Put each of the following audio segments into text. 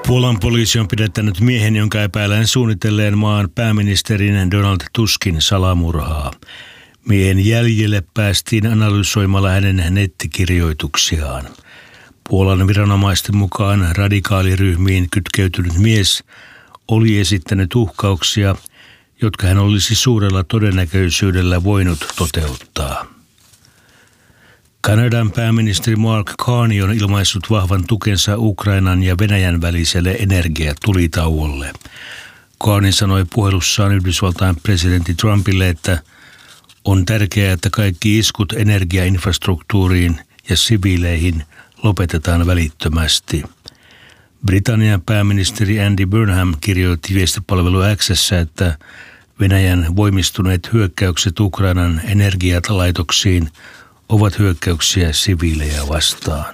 Puolan poliisi on pidättänyt miehen, jonka epäillään suunnitelleen maan pääministerin Donald Tuskin salamurhaa. Miehen jäljille päästiin analysoimalla hänen nettikirjoituksiaan. Puolan viranomaisten mukaan radikaaliryhmiin kytkeytynyt mies oli esittänyt uhkauksia, jotka hän olisi suurella todennäköisyydellä voinut toteuttaa. Kanadan pääministeri Mark Carney on ilmaissut vahvan tukensa Ukrainan ja Venäjän väliselle energiatulitauolle. Carney sanoi puhelussaan Yhdysvaltain presidentti Trumpille, että on tärkeää, että kaikki iskut energiainfrastruktuuriin ja siviileihin lopetetaan välittömästi. Britannian pääministeri Andy Burnham kirjoitti viestipalvelu X:ssä, että Venäjän voimistuneet hyökkäykset Ukrainan energialaitoksiin ovat hyökkäyksiä siviilejä vastaan.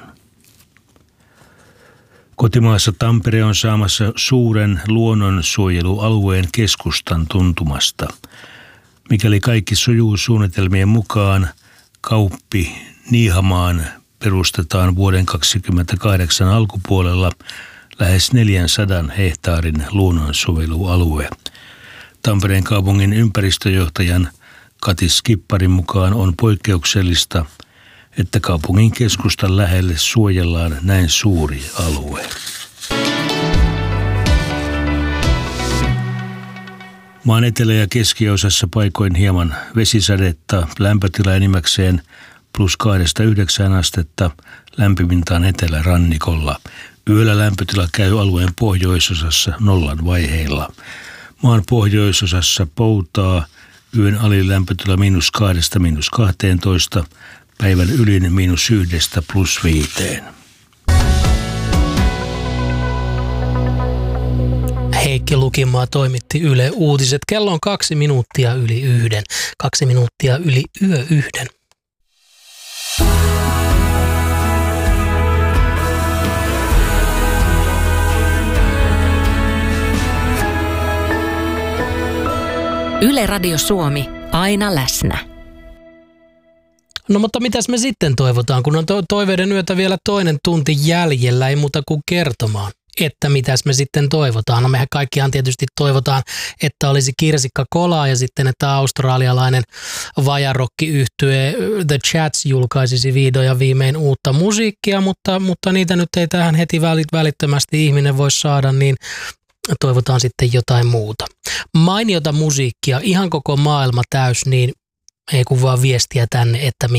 Kotimaassa Tampere on saamassa suuren luonnonsuojelualueen keskustan tuntumasta. Mikäli kaikki sujuu suunnitelmien mukaan, Kauppi Niihamaan perustetaan vuoden 2028 alkupuolella lähes 400 hehtaarin luonnonsuojelualue. Tampereen kaupungin ympäristöjohtajan Kati Skipparin mukaan on poikkeuksellista, että kaupungin keskustan lähelle suojellaan näin suuri alue. Maan etelä- ja keskiosassa paikoin hieman vesisadetta, lämpötila enimmäkseen +2–9 astetta, lämpimintaan etelärannikolla. Yöllä lämpötila käy alueen pohjoisosassa 0 vaiheilla. Maan pohjoisosassa poutaa, yön alin lämpötila -2–12, päivän ylin -1 +5. Heikki Lukimaa toimitti Yle Uutiset. Kello on 2 minuuttia yli 1. 2 minuuttia yli yö 1. Yle Radio Suomi, aina läsnä. No mutta mitäs me sitten toivotaan, kun on toiveiden yötä vielä toinen tunti jäljellä, ei muuta kuin kertomaan, että mitäs me sitten toivotaan. No mehän kaikkiaan tietysti toivotaan, että olisi Kirsikka Kolaa ja sitten, että australialainen vajarokkiyhtye The Chats julkaisisi vihdoin ja viimein uutta musiikkia, mutta niitä nyt ei tähän heti välittömästi ihminen voi saada, niin toivotaan sitten jotain muuta. Mainiota musiikkia, ihan koko maailma täys, niin ei kun vaan viestiä tänne, että